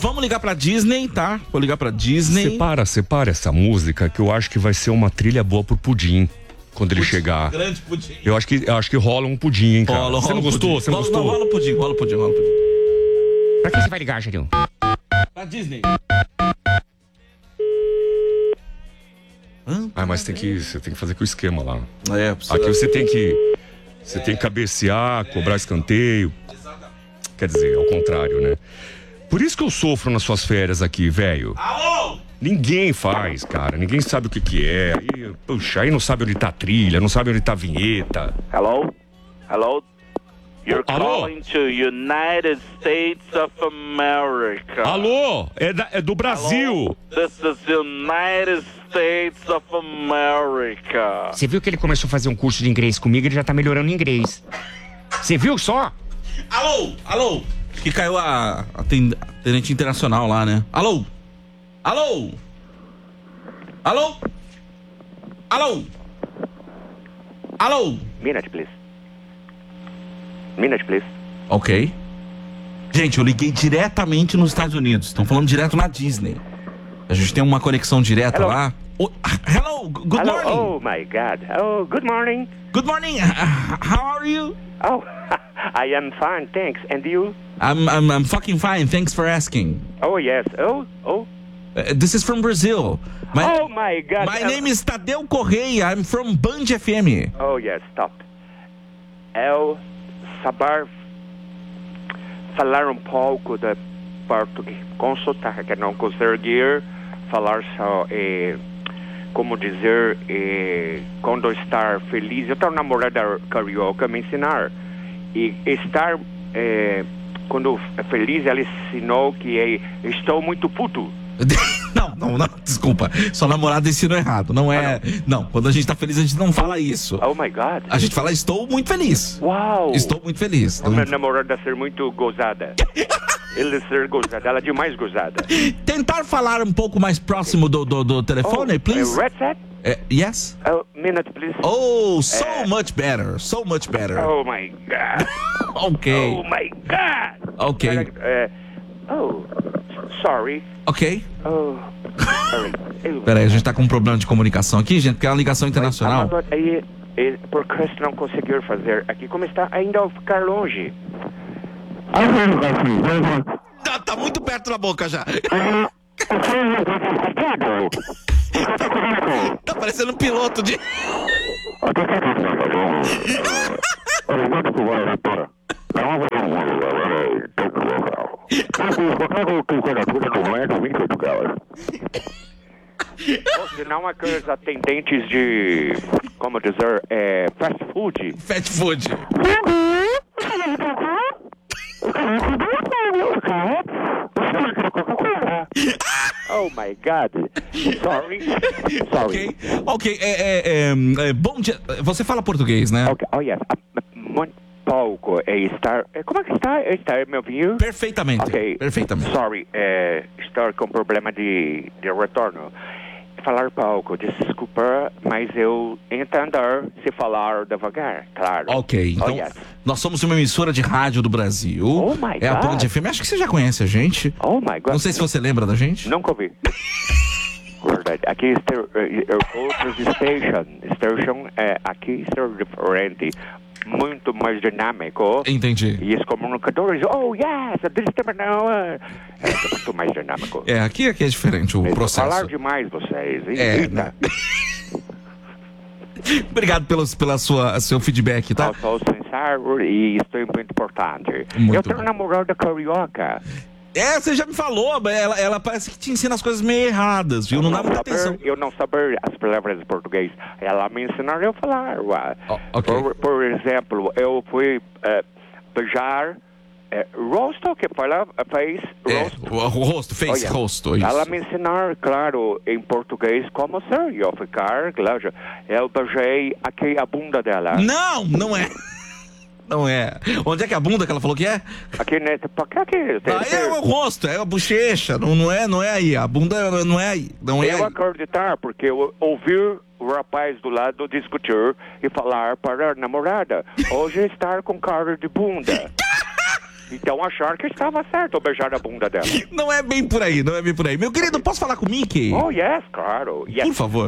vamos ligar pra Disney, tá? Vou ligar pra Disney. Separa essa música, que eu acho que vai ser uma trilha boa pro Pudim. Quando ele chegar. Grande pudim. Eu acho que rola um pudim, hein, cara. Você não gostou? Você não gostou? Rola o pudim. Pra que você vai ligar, Jadil? Pra Disney. Mas você tem que fazer com o esquema lá. Precisa... Aqui você tem que cabecear, cobrar escanteio. Quer dizer, ao contrário, né? Por isso que eu sofro nas suas férias aqui, velho. Alô? Ninguém faz, cara. Ninguém sabe o que é. Aí não sabe onde tá a trilha, não sabe onde tá a vinheta. Hello? You're Alô? calling to United States of America. Alô? É do Brasil. Hello? This is United States of America. Você viu que ele começou a fazer um curso de inglês comigo, ele já tá melhorando o inglês. Você viu só? Alô? Que caiu a tenente internacional lá, né? Alô? Minute, please. Ok. Gente, eu liguei diretamente nos Estados Unidos. Estão falando direto na Disney. A gente tem uma conexão direta Hello. lá. Hello, good morning. Oh, my God. Oh, good morning. Good morning. How are you? Oh, I am fine, thanks. And you? I'm fucking fine. Thanks for asking. Oh, yes. Oh. This is from Brazil. Oh, my God. My name is Tadeu Correia. I'm from Band FM. Oh, yes, stop. Saber falar um pouco de português com sotaque, não conseguir falar só, como dizer, quando estar feliz. Eu tenho uma namorada carioca me ensinar. E estar, quando é feliz, ela ensinou que estou muito puto. Não, desculpa. Sua namorada ensinou errado. Não é. Não, quando a gente tá feliz, a gente não fala isso. Oh my God. A gente fala, estou muito feliz. Uau! Estou muito feliz. A minha namorada ser muito gozada. Ele ser gozada, ela é demais gozada. Tentar falar um pouco mais próximo do telefone, please. Red set? Yes? Minute, please. Oh, so much better. So much better. Oh my God. Ok. Oh my God. Ok. Sorry. Ok. Oh, sorry. Peraí, a gente tá com um problema de comunicação aqui, gente, porque é uma ligação internacional. Por que você não conseguiu fazer aqui? Como está ainda ao ficar longe? Tá muito perto da boca já. Tá parecendo um piloto de... Você não é aqueles atendentes de, como dizer, fast food? Fast food. Oh my God. Sorry. Ok. Bom dia. Você fala português, né? Okay. Oh yes. Muito pouco. Como é que está? Está me ouvindo? Perfeitamente. Ok. Perfeitamente. Sorry. Estou com problema de retorno. Falar pouco, desculpa, mas eu entendo se falar devagar, claro. Ok, então nós somos uma emissora de rádio do Brasil. Oh my God. É a Band FM, acho que você já conhece a gente. Oh my God. Não sei se você lembra da gente. Nunca ouvi. Verdade. Aqui está outro station, aqui está diferente. Muito mais dinâmico. Entendi. E os comunicadores, oh yes, é muito mais dinâmico. Aqui é diferente o processo. Falar demais vocês. Né? Obrigado pelo seu feedback, tá? Eu sou sincero e isso é muito importante. Muito eu tenho uma namorada carioca. Você já me falou, ela parece que te ensina as coisas meio erradas, viu? Não dá muita atenção. Eu não sabia as palavras em português. Ela me ensinou a falar. Okay. Por exemplo, eu fui beijar rosto, que fez rosto. Rosto, isso. Ela me ensinou, claro, em português como ser. Eu ficar, claro. Eu beijei aqui a bunda dela. Não é. Não é. Onde é que é a bunda que ela falou que é? Aqui, né? Aí é o rosto, é a bochecha, não é aí. A bunda não é aí. Não é eu aí. acreditar, porque eu ouvi o rapaz do lado discutir e falar para a namorada. Hoje estar com cara de bunda. Então a Shark estava certo ao beijar a bunda dela. Não é bem por aí, não é bem por aí. Meu querido, posso falar com o Mickey? Oh, yes, claro. Yes. Por favor.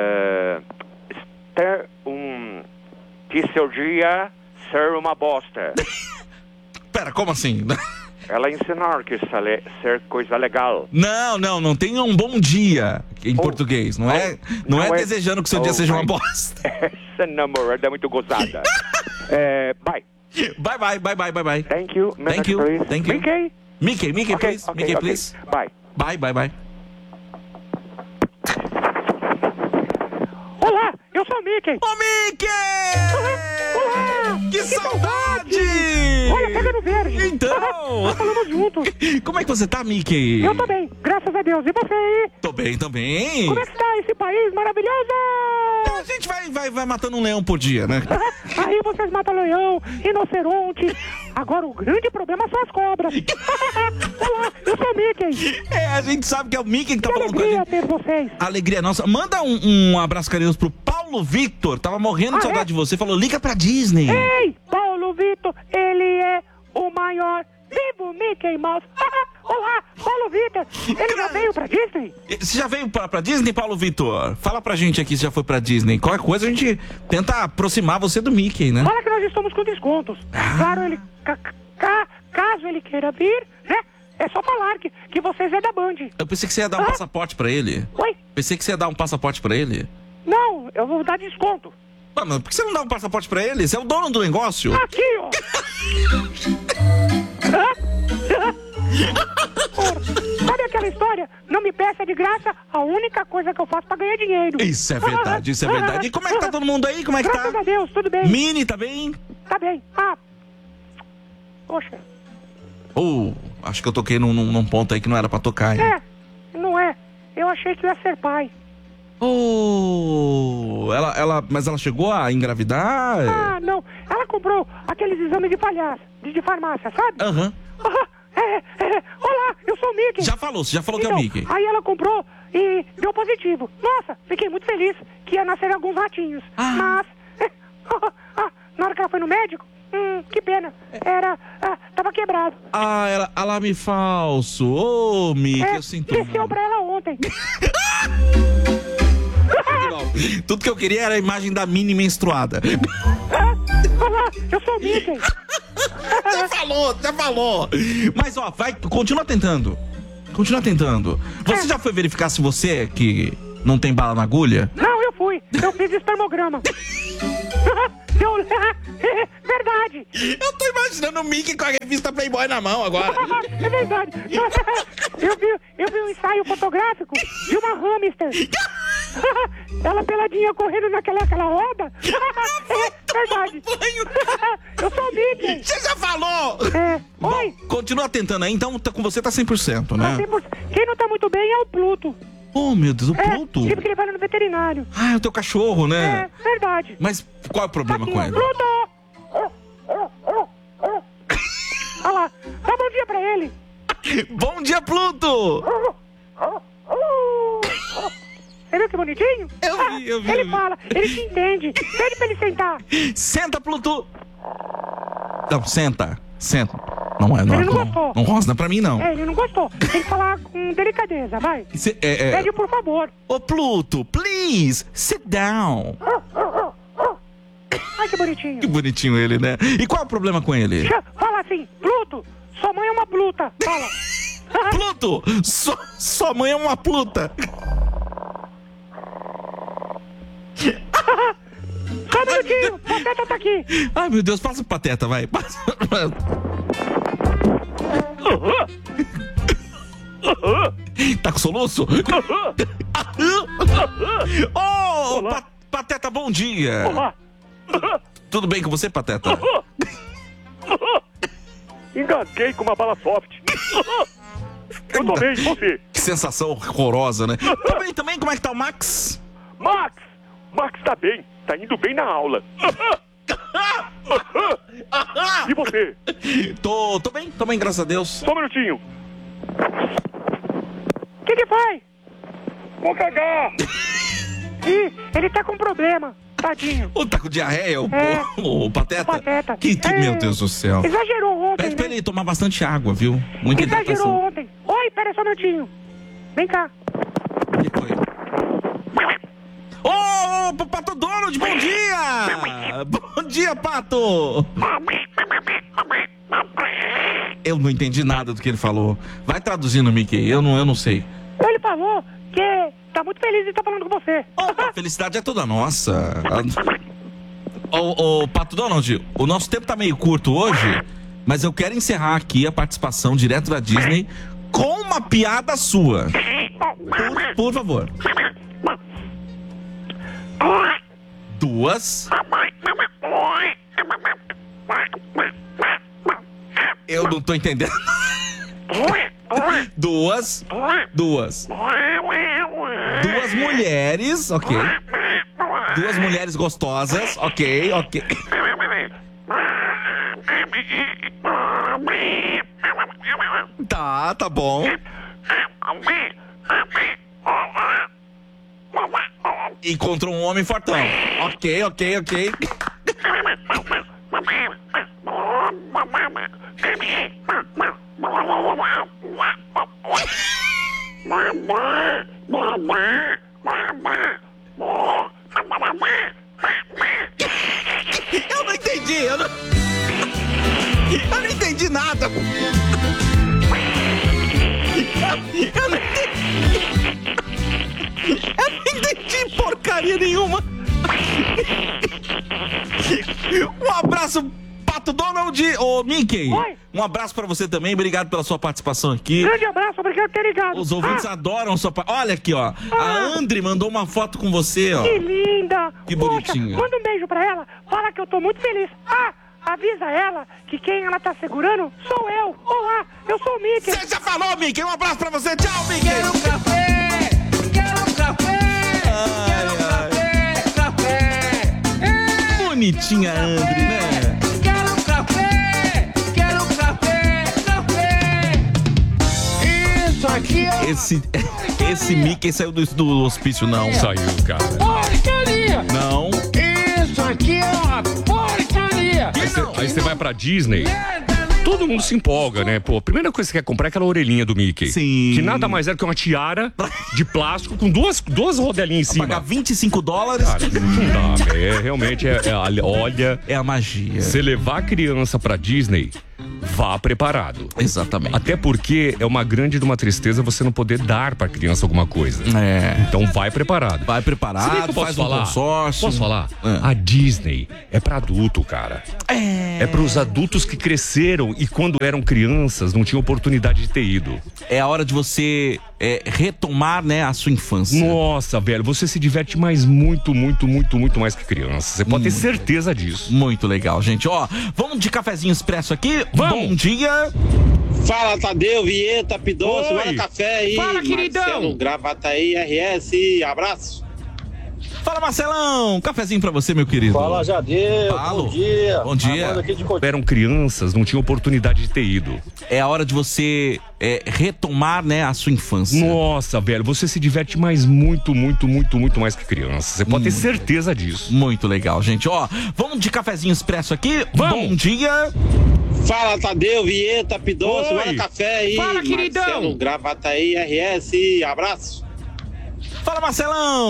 Que seu dia ser uma bosta. Pera, como assim? Ela ensinar que ser coisa legal. Não tenha um bom dia em português. Não é desejando que seu dia seja uma bosta. Essa namorada é muito gozada. Bye. Bye. Thank you. Thank you. Please. Thank you. Mickey, Mickey, please. okay, Mickey, okay. please. Bye. Bye. Olá, eu sou o Mickey. Ô, Mickey! Olá! Que saudade! Olha, pega no verde. Então! Nós falamos juntos. Como é que você tá, Mickey? Eu tô bem, graças a Deus. E você aí? Tô bem também. Como é que tá esse país maravilhoso? A gente vai matando um leão por dia, né? Aí vocês matam leão, rinoceronte. Agora o grande problema são as cobras. Olá, eu sou o Mickey. A gente sabe que é o Mickey que tá Que falando com a alegria gente. ter vocês. Alegria nossa. Manda um abraço carinhoso pro Paulo Victor. Tava morrendo de saudade de você. Falou, liga pra Disney. Ei, Paulo Vitor, ele é o maior vivo Mickey Mouse. Olá, Paulo Vitor. Ele já veio pra Disney? Você já veio pra Disney, Paulo Victor? Fala pra gente aqui se já foi pra Disney. Qualquer coisa a gente tenta aproximar você do Mickey, né? Fala que nós estamos com descontos. Claro, ele... caso ele queira vir, né? É só falar que vocês é da Band. Eu pensei que você ia dar um passaporte pra ele. Oi? Pensei que você ia dar um passaporte pra ele. Não, eu vou dar desconto. Ah, mas por que você não dá um passaporte pra ele? Você é o dono do negócio. Aqui, ó. Sabe aquela história? Não me peça de graça, a única coisa que eu faço pra ganhar dinheiro. Isso é verdade, isso é verdade. E como é que tá todo mundo aí? Como é que tá? Graças a Deus, tudo bem. Mini, tá bem? Tá bem. Poxa. Acho que eu toquei num ponto aí que não era pra tocar, hein? Não é. Eu achei que ia ser pai. Mas ela chegou a engravidar? Não. Ela comprou aqueles exames de palhaço, de farmácia, sabe? Aham. Olá, eu sou o Mickey. Você já falou que é o Mickey. Aí ela comprou e deu positivo. Nossa, fiquei muito feliz que ia nascer alguns ratinhos. Mas, na hora que ela foi no médico, que pena. Tava quebrado. Alarme falso. Ô, Mickey, eu sinto Desceu muito. pra ela ontem. Tudo que eu queria era a imagem da Mini menstruada. Olá, eu sou o Mickey. Já falou. Mas, continua tentando. Você já foi verificar se você que não tem bala na agulha? Não, eu fui. Eu fiz espermograma. Verdade. Eu tô imaginando o Mickey com a revista Playboy na mão agora. É verdade. Eu vi um ensaio fotográfico de uma hamster. Ela peladinha correndo naquela roda. Verdade. Eu sou o Mickey. Você já falou! Oi. Continua tentando aí, então com você tá 100%, né? Quem não tá muito bem é o Pluto. Oh, meu Deus, o Pluto. Tive que levar ele no veterinário. É o teu cachorro, né? Verdade. Mas qual é o problema com ele? Pluto! Olha lá, dá bom dia pra ele. Bom dia, Pluto! Você viu que bonitinho? Eu vi. Ele fala, ele te entende. Pede pra ele sentar. Senta, Pluto! Não, senta. Não é, Ele não gostou. Não rosna pra mim, não. Ele não gostou. Tem que falar com delicadeza, vai. Pede, por favor. Ô, Pluto, please, sit down. Ai, que bonitinho. Que bonitinho ele, né? E qual é o problema com ele? Fala assim, Pluto, sua mãe é uma pluta. Fala. Pluto, sua mãe é uma pluta. Só um minutinho, Pateta tá aqui. Ai, meu Deus, passa o Pateta, vai. Passa. Tá com soluço? Pateta, bom dia. Olá. Tudo bem com você, Pateta? Engasguei com uma bala soft. Eu tô bem, você? Que sensação horrorosa, né? Também, como é que tá o Max? Max tá bem, tá indo bem na aula. E você? Tô bem, graças a Deus. Só um minutinho. O que foi? Vou cagar. Ih, ele tá com problema. tadinho. Ô, tá com diarreia, É. o Pateta? O Pateta. Meu Deus do céu. Exagerou ontem, Pede pra né? ele tomar bastante água, viu? Muita Exagerou hidratação. ontem. Oi, pera só um minutinho. Vem cá. O que foi? Ô, Pato Donald, bom dia! Bom dia, Pato! Eu não entendi nada do que ele falou. Vai traduzindo, Mickey, eu não sei. Ele falou que tá muito feliz de estar falando com você. Opa, a felicidade é toda nossa. Ô, Pato Donald, o nosso tempo tá meio curto hoje, mas eu quero encerrar aqui a participação direto da Disney com uma piada sua. Por favor. 2. Eu não tô entendendo. 2 mulheres, ok. 2 mulheres gostosas, ok. Tá bom. Encontrou um homem fortão. Ok. Eu não entendi, eu não entendi nada. Eu não entendi porcaria nenhuma. Um abraço, Pato Donald. Ô, Mickey. Oi. Um abraço pra você também. Obrigado pela sua participação aqui. Grande abraço, obrigado por ter ligado. Os ouvintes adoram sua Olha aqui, ó. A Andri mandou uma foto com você, ó. Que linda. Que bonitinha. Poxa, manda um beijo pra ela. Fala que eu tô muito feliz. Avisa ela que quem ela tá segurando sou eu. Olá, eu sou o Mickey. Você já falou, Mickey. Um abraço pra você. Tchau, Mickey. Quero um café! Bonitinha Andri, né? Quero um café! Isso aqui é Esse Mickey saiu do hospício, não. Saiu, cara. porcaria! Não. Isso aqui é uma porcaria! Aí você vai pra Disney. Todo mundo se empolga, né? Pô, a primeira coisa que você quer comprar é aquela orelhinha do Mickey. Sim. Que nada mais é que uma tiara de plástico com duas rodelinhas em cima. Pagar $25. Cara, não dá. Realmente, olha, É a magia. você levar a criança pra Disney, vá preparado. Exatamente. Até porque é uma grande de uma tristeza você não poder dar pra criança alguma coisa. É. Então vai preparado. Vai Se bem que preparado, eu posso faz falar, um consórcio. Posso falar? É. A Disney é pra adulto, cara. É pros adultos que cresceram e quando eram crianças não tinham oportunidade de ter ido. É a hora de você retomar, né, a sua infância. Nossa, velho, você se diverte mais muito mais que criança. Você pode ter certeza disso. Muito legal, gente. Ó, vamos de cafezinho expresso aqui. Vamos. Bom dia. Fala, Tadeu, Vieta, Pidoncio, Oi. manda café aí. Fala, queridão. Marcelo, Gravataí, RS, abraço. Fala, Marcelão. Cafezinho pra você, meu querido. Fala, Jadeu, Falo. bom dia. Bom dia. Armando aqui de Coutinho. Eram crianças, não tinham oportunidade de ter ido. É a hora de você retomar, né, a sua infância. Nossa, velho, você se diverte mais muito mais que criança. Você pode ter certeza disso. Muito legal, gente. Ó, vamos de cafezinho expresso aqui. Vamos. Bom dia. Fala, Tadeu, Vieta, Pidoncio, Oi. manda café aí. Fala, queridão. Marcelo, Gravataí, RS, abraço. Fala, Marcelão.